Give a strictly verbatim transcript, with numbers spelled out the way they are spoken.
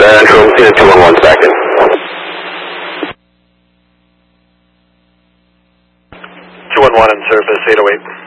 Control, unit two one one's back in. two one one on surface, eight oh eight.